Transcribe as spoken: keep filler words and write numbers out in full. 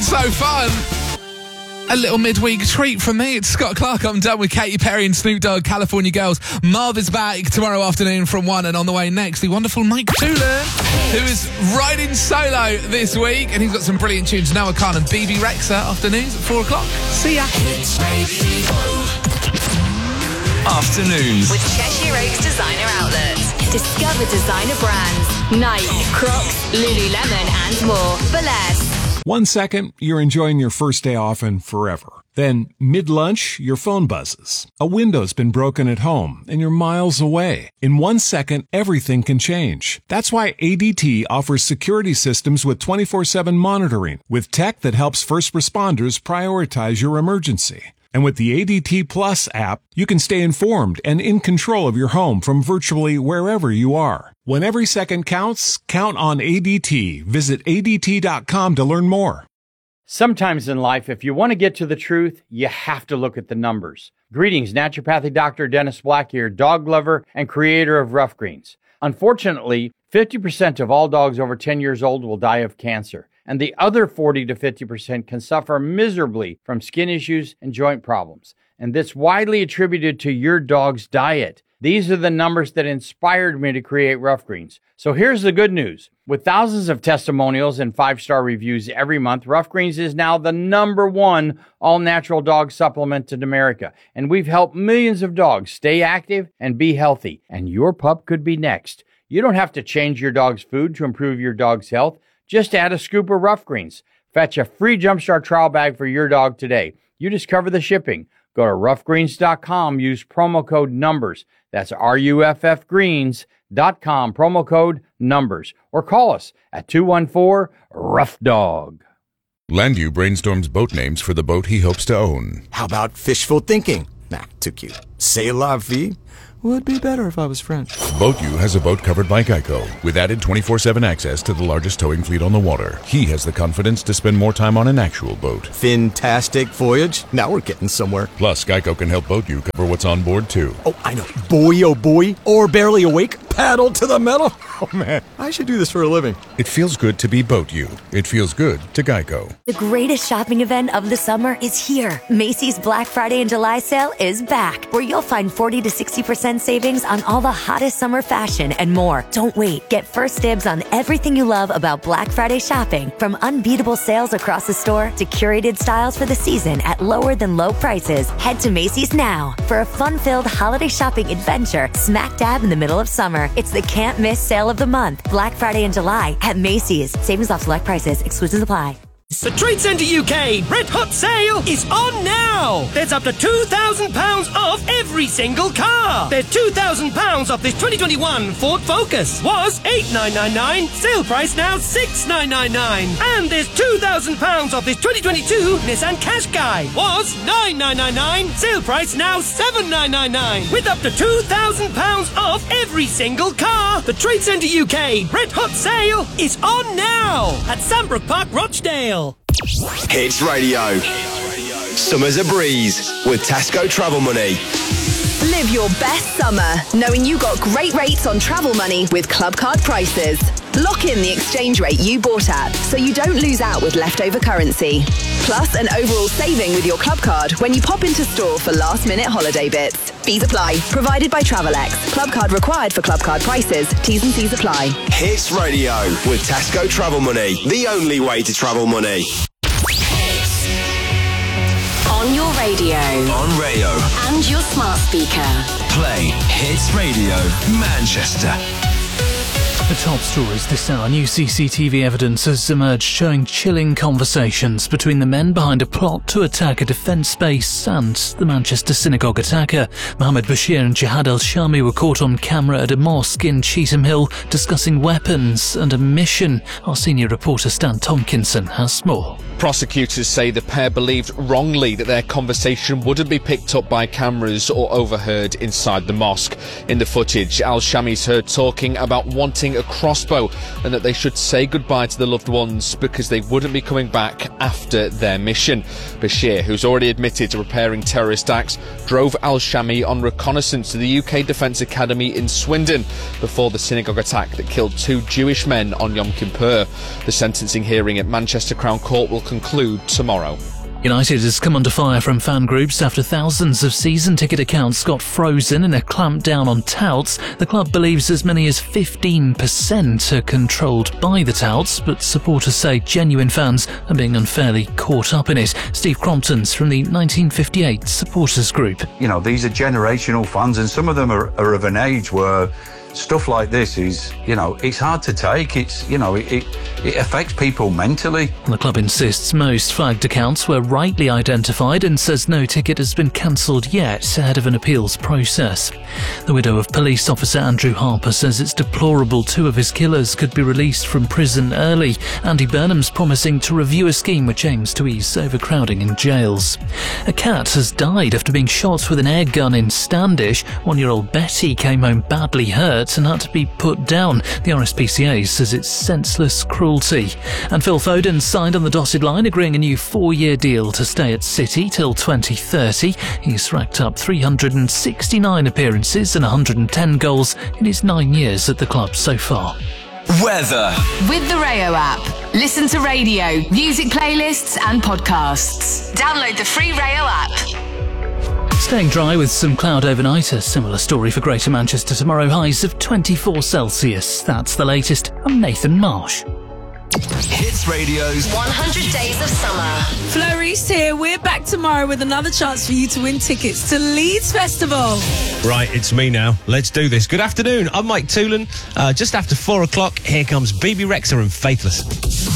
so fun. A little midweek treat from me. It's Scott Clark. I'm done with Katy Perry and Snoop Dogg, California Girls. Marv is back tomorrow afternoon from one, and on the way next, the wonderful Mike Toolin, who is riding solo this week, and he's got some brilliant tunes. Noah Khan and B B Rexa afternoons at four o'clock. See ya. Afternoons with Cheshire Oaks Designer Outlets. Discover designer brands Nike, Crocs, Lululemon, and more for less. One second, you're enjoying your first day off and forever. Then, mid-lunch, your phone buzzes. A window's been broken at home, and you're miles away. In one second, everything can change. That's why A D T offers security systems with twenty-four seven monitoring, with tech that helps first responders prioritize your emergency. And with the A D T Plus app, you can stay informed and in control of your home from virtually wherever you are. When every second counts, count on A D T. Visit A D T dot com to learn more. Sometimes in life, if you want to get to the truth, you have to look at the numbers. Greetings, naturopathic doctor Dennis Black here, dog lover and creator of Rough Greens. Unfortunately, fifty percent of all dogs over ten years old will die of cancer, and the other forty to fifty percent can suffer miserably from skin issues and joint problems. And that's widely attributed to your dog's diet. These are the numbers that inspired me to create Rough Greens. So here's the good news. With thousands of testimonials and five-star reviews every month, Rough Greens is now the number one all-natural dog supplement in America. And we've helped millions of dogs stay active and be healthy. And your pup could be next. You don't have to change your dog's food to improve your dog's health. Just add a scoop of Rough Greens. Fetch a free Jumpstart trial bag for your dog today. You just cover the shipping. Go to rough greens dot com. Use promo code NUMBERS. That's R U F F greens dot com. Promo code NUMBERS. Or call us at two one four, rough dog. Landu brainstorms boat names for the boat he hopes to own. How about fishful thinking? Nah, too cute. C'est la vie? Would be better if I was French. BoatU has a boat covered by Geico, with added twenty-four seven access to the largest towing fleet on the water. He has the confidence to spend more time on an actual boat. Fantastic voyage. Now we're getting somewhere. Plus, Geico can help BoatU cover what's on board, too. Oh, I know. Boy, oh boy. Or barely awake. Paddle to the metal. Oh, man. I should do this for a living. It feels good to be BoatU. It feels good to Geico. The greatest shopping event of the summer is here. Macy's Black Friday and July sale is back, where you'll find forty to sixty percent savings on all the hottest summer fashion and more. Don't wait. Get first dibs on everything you love about Black Friday shopping, from unbeatable sales across the store to curated styles for the season at lower than low prices. Head to Macy's now for a fun-filled holiday shopping adventure smack dab in the middle of summer. It's the can't miss sale of the month, Black Friday and July at Macy's. Savings off select prices. Exclusions apply. The Trade Centre U K Red Hot Sale is on now! There's up to two thousand pounds off every single car! There's two thousand pounds off this twenty twenty-one Ford Focus. Was eight thousand nine hundred ninety-nine pounds, sale price now six thousand nine hundred ninety-nine pounds. And there's two thousand pounds off this twenty twenty-two Nissan Qashqai. Was nine thousand nine hundred ninety-nine pounds, sale price now seven thousand nine hundred ninety-nine pounds. With up to two thousand pounds off every single car! The Trade Centre U K Red Hot Sale is on now! At Sandbrook Park, Rochdale. Hits Radio. Summer's a breeze with Tasco Travel Money. Live your best summer knowing you got great rates on travel money with Club Card prices. Lock in the exchange rate you bought at so you don't lose out with leftover currency. Plus an overall saving with your Club Card when you pop into store for last minute holiday bits. Fees apply. Provided by Travelex. Club Card required for Club Card prices. T's and C's apply. Hits Radio with Tasco Travel Money. The only way to travel money. On your radio. On radio. And your smart speaker. Play Hits Radio Manchester. The top stories this hour. New C C T V evidence has emerged showing chilling conversations between the men behind a plot to attack a defence base and the Manchester synagogue attacker. Mohammed Bashir and Jihad al-Shami were caught on camera at a mosque in Cheetham Hill discussing weapons and a mission. Our senior reporter Stan Tompkinson has more. Prosecutors say the pair believed wrongly that their conversation wouldn't be picked up by cameras or overheard inside the mosque. In the footage, al-Shami's heard talking about wanting a crossbow and that they should say goodbye to the loved ones because they wouldn't be coming back after their mission. Bashir, who's already admitted to preparing terrorist acts, drove al-Shami on reconnaissance to the U K Defence Academy in Swindon before the synagogue attack that killed two Jewish men on Yom Kippur. The sentencing hearing at Manchester Crown Court will conclude tomorrow. United has come under fire from fan groups after thousands of season ticket accounts got frozen in a clampdown on touts. The club believes as many as fifteen percent are controlled by the touts, but supporters say genuine fans are being unfairly caught up in it. Steve Crompton's from the nineteen fifty-eight supporters group. You know, these are generational fans, and some of them are, are of an age where stuff like this is, you know, it's hard to take. It's, you know, it, it, it affects people mentally. The club insists most flagged accounts were rightly identified and says no ticket has been cancelled yet ahead of an appeals process. The widow of police officer Andrew Harper says it's deplorable two of his killers could be released from prison early. Andy Burnham's promising to review a scheme which aims to ease overcrowding in jails. A cat has died after being shot with an air gun in Standish. One-year-old Betty came home badly hurt and had to be put down. The R S P C A says it's senseless cruelty. And Phil Foden signed on the dotted line, agreeing a new four-year deal to stay at City till twenty thirty. He's racked up three hundred sixty-nine appearances and one hundred ten goals in his nine years at the club so far. Weather. With the Rayo app, listen to radio, music playlists and podcasts. Download the free Rayo app. Staying dry with some cloud overnight. A similar story for Greater Manchester tomorrow. Highs of twenty-four Celsius. That's the latest. I'm Nathan Marsh. Hits Radio's one hundred Days of Summer. Flo Reese here. We're back tomorrow with another chance for you to win tickets to Leeds Festival. Right, it's me now. Let's do this. Good afternoon. I'm Mike Toolan. Uh, just after four o'clock, here comes Bebe Rexha and Faithless.